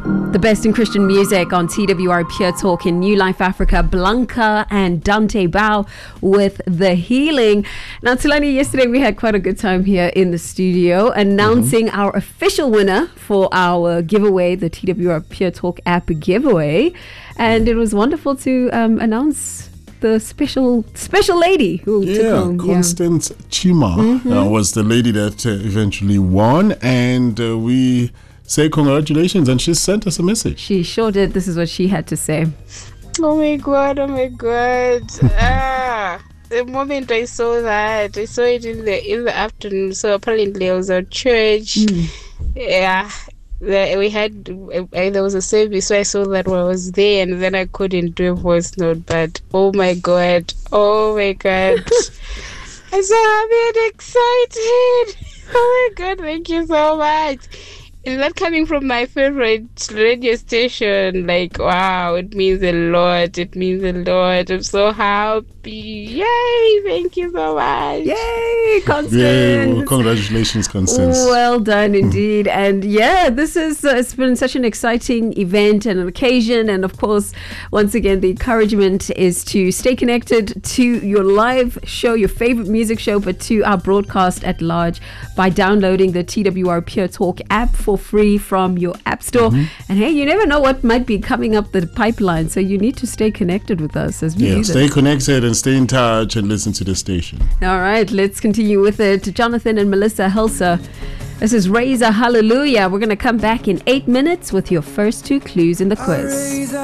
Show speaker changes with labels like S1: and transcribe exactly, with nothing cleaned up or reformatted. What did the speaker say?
S1: The best in Christian music on T W R Pure Talk in New Life Africa. Blanca and Dante Bao with The Healing. Now, Tulani, yesterday we had quite a good time here in the studio announcing mm-hmm. our official winner for our giveaway, the T W R Pure Talk app giveaway. And it was wonderful to um, announce the special special lady who
S2: yeah,
S1: took home.
S2: Constance yeah. Chima mm-hmm. uh, was the lady that uh, eventually won. And uh, we... say congratulations, and she sent us a message.
S1: She sure did. This is what she had to say.
S3: Oh my god, oh my god. ah, the moment I saw that, I saw it in the in the afternoon. So apparently I was at church. Mm. Yeah, the, we had uh, there was a service, so I saw that while I was there, and then I couldn't do a voice note. But oh my god, oh my god, I'm so happy and excited. Oh my god, thank you so much. And that coming from my favorite radio station, like, wow, it means a lot. It means a lot. I'm so happy. Yay! Thank you so much.
S1: Yay, Constance.
S2: Yay, well, congratulations, Constance.
S1: Well done indeed. And yeah, this is, uh, it's been such an exciting event and an occasion. And of course, once again, the encouragement is to stay connected to your live show, your favorite music show, but to our broadcast at large by downloading the T W R Pure Talk app for free from your app store. Mm-hmm. And hey, you never know what might be coming up the pipeline, so you need to stay connected with us as we
S2: yeah
S1: do
S2: stay
S1: this.
S2: connected and stay in touch and listen to the station.
S1: All right, let's continue with it. Jonathan and Melissa Helser, this is Raise a Hallelujah. We're going to come back in eight minutes with your first two clues in the quiz.